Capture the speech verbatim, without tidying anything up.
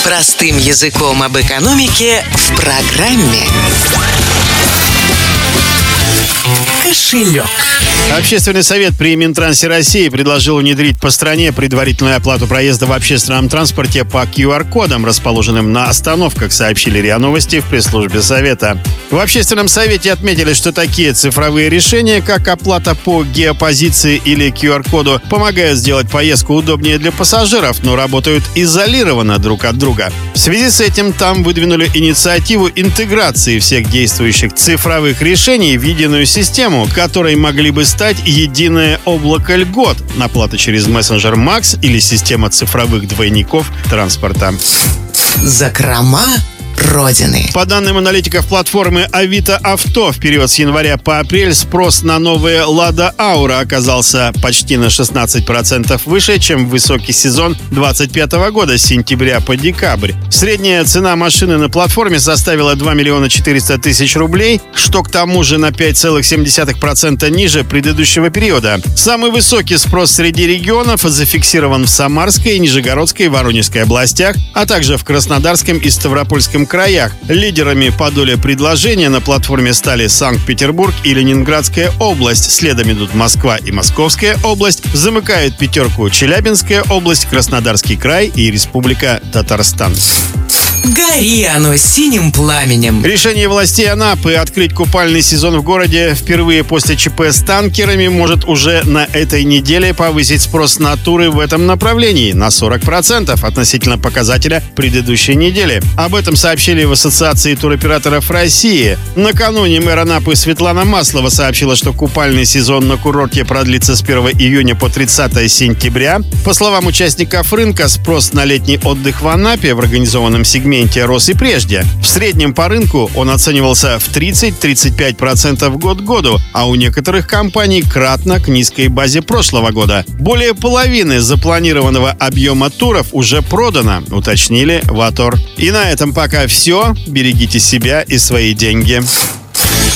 Простым языком об экономике в программе «Кошелек». Общественный совет при Минтрансе России предложил внедрить по стране предварительную оплату проезда в общественном транспорте по ку ар-кодам, расположенным на остановках, сообщили РИА Новости в пресс-службе Совета. В общественном совете отметили, что такие цифровые решения, как оплата по геопозиции или ку ар-коду, помогают сделать поездку удобнее для пассажиров, но работают изолированно друг от друга. В связи с этим там выдвинули инициативу интеграции всех действующих цифровых решений в единую систему, которой могли бы стать единое облако льгот, оплата через мессенджер Макс или система цифровых двойников транспорта. Закрома Родины. По данным аналитиков платформы Авито Авто, в период с января по апрель спрос на новые Лада Аура оказался почти на шестнадцать процентов выше, чем в высокий сезон двадцать пятого года с сентября по декабрь. Средняя цена машины на платформе составила два миллиона четыреста тысяч рублей, что к тому же на пять целых семь десятых процента ниже предыдущего периода. Самый высокий спрос среди регионов зафиксирован в Самарской, Нижегородской и Воронежской областях, а также в Краснодарском и Ставропольском краях. Лидерами по доле предложения на платформе стали Санкт-Петербург и Ленинградская область. Следом идут Москва и Московская область. Замыкают пятерку Челябинская область, Краснодарский край и Республика Татарстан. Гори оно синим пламенем. Решение властей Анапы открыть купальный сезон в городе впервые после ЧП с танкерами может уже на этой неделе повысить спрос на туры в этом направлении на сорок процентов относительно показателя предыдущей недели. Об этом сообщили в Ассоциации туроператоров России. Накануне мэр Анапы Светлана Маслова сообщила, что купальный сезон на курорте продлится с первого июня по тридцатое сентября. По словам участников рынка, спрос на летний отдых в Анапе в организованном сегменте рос и прежде. В среднем по рынку он оценивался в тридцать-тридцать пять процентов год к году, а у некоторых компаний кратно к низкой базе прошлого года. Более половины запланированного объема туров уже продано, уточнили в Атор. И на этом пока все. Берегите себя и свои деньги.